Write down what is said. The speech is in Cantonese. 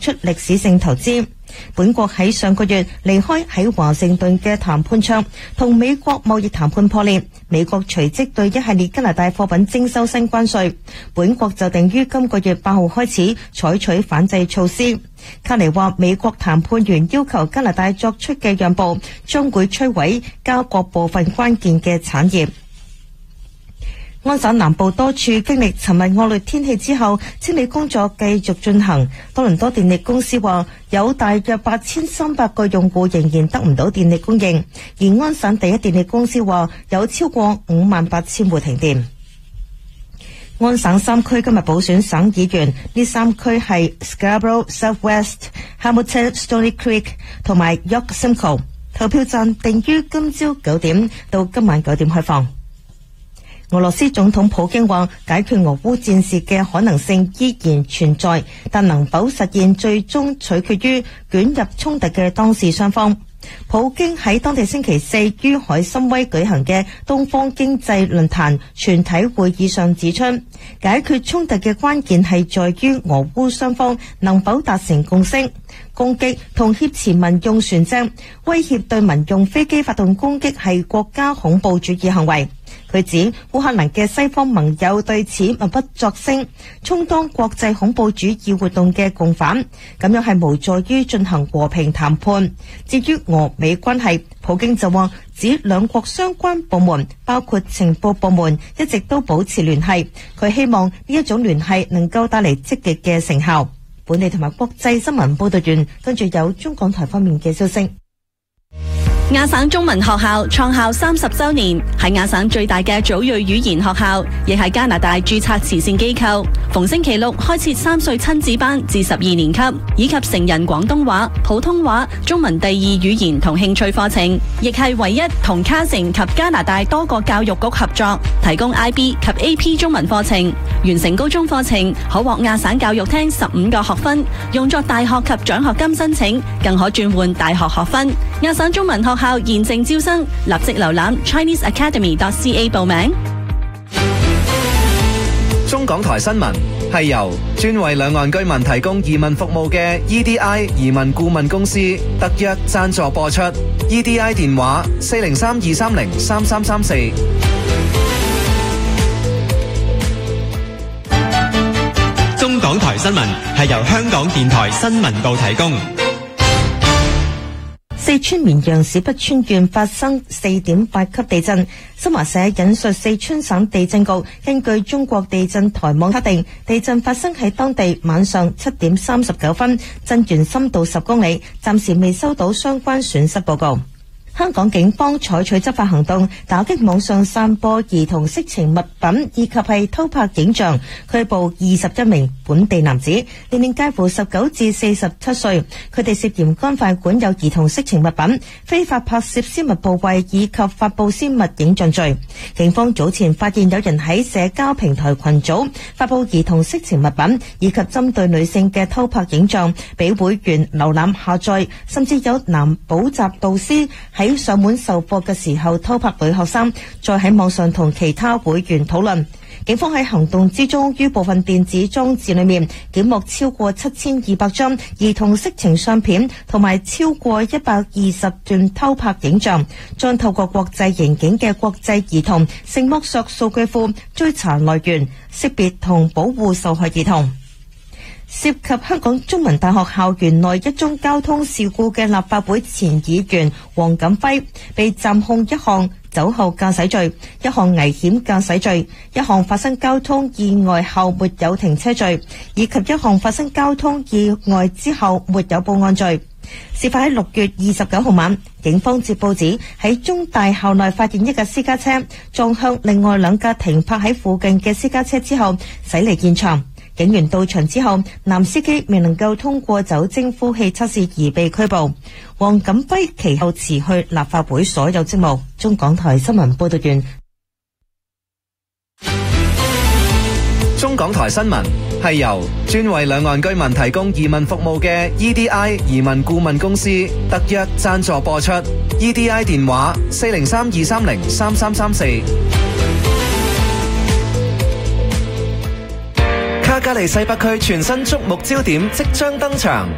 出歷史性投資。本國喺上個月離開喺華盛頓嘅談判桌，同美國貿易談判破裂，美國隨即對一系列加拿大貨品徵收新關稅，本國就定於今個月8號開始採取反制措施。卡尼話，美國談判員要求加拿大作出嘅讓步，將會摧毀加國部分關鍵嘅產業。安省南部多處經歷尋日惡劣天氣之後，清理工作繼續進行。多倫多電力公司話，有大約8300個用戶仍然得唔到電力供應，而安省第一電力公司話，有超過58000戶停電。安省3區今日補選省議員，呢3區係 Scarborough Southwest、Hamilton Stony Creek 同埋 York Simcoe。投票站定於今朝9點到今晚9點開放。俄羅斯總統普京話，解決俄烏戰事嘅可能性依然存在，但能否實現最終取決於捲入衝突嘅當事雙方。普京喺當地星期4於海參崴舉行嘅東方經濟論壇全體會議上指出，解決衝突嘅關鍵係在於俄烏雙方能否達成共識。攻擊同挾持民用船隻、威脅對民用飛機發動攻擊係國家恐怖主義行為。佢指烏克蘭嘅西方盟友對此默不作聲，充當國際恐怖主義活動嘅共犯，咁樣係無助於進行和平談判。至於俄美關係，普京就話指兩國相關部門包括情報部門一直都保持聯繫，佢希望呢一種聯繫能夠帶嚟積極嘅成效。本地同埋國際新聞報道員，跟住有中港台方面嘅消息。 亞省中文學校創校30週年，係亞省最大嘅祖裔語言學校，亦係加拿大註冊慈善機構。逢星期六開設3歲親子班至12年級，以及成人廣東話、普通話、中文第二語言同興趣課程，亦係唯一同卡城及加拿大多個教育局合作，提供 IB 及 AP 中文課程。完成高中課程可獲亞省教育廳15個學分，用作大學及獎學金申請，更可轉換大學學分。亞省中文學校現正招生，立即瀏覽 ChineseAcademy.ca 報名。 中港台新聞係由專為兩岸居民提供移民服務嘅 EDI 移民顧問公司特約贊助播出。EDI 電話403-230-3334。 中港台新聞係由香港電台新聞部提供。 四川綿陽市北川縣發生4.8級地震。新華社引述四川省地震局根據中國地震台網測定，地震發生喺當地晚上7點39分，震源深度10公里，暫時未收到相關損失報告。香港警方採取執法行動，打擊網上散播兒童色情物品以及係偷拍影像，拘捕21名本地男子，年齡介乎19至47歲，佢哋涉嫌干犯管有兒童色情物品、非法拍攝私密部位以及發布私密影像罪。警方早前發現有人喺社交平台群組發布兒童色情物品以及針對女性嘅偷拍影像，俾會員瀏覽下載，甚至有男補習導師喺上門授課嘅時候偷拍女學生，再喺網上同其他會員討論。警方喺行動之中，於部分電子裝置裏面檢獲超過7200張兒童色情相片，同埋超過120段偷拍影像，將透過國際刑警嘅國際兒童性剝削數據庫追查來源，識別同保護受害兒童。涉及香港中文大學校園內一宗交通事故嘅立法會前議員黃錦輝被暫控一項酒後駕駛罪、一項危險駕駛罪、一項發生交通意外後沒有停車罪，以及一項發生交通意外之後沒有報案罪。事發喺6月29號晚，警方接報指喺中大校內發現一架私家車撞向另外2架停泊喺附近嘅私家車之後駛離現場。警員到場之後，男司機未能夠通過酒精呼氣測試而被拘捕。黃錦輝其後辭去立法會所有職務。中港台新聞報道員。 中港台新聞係由專為兩岸居民提供移民服務嘅 EDI 移民顧問公司特約贊助播出。EDI 電話403-230-3334。卡加利西北區全新矚目焦點即將登場。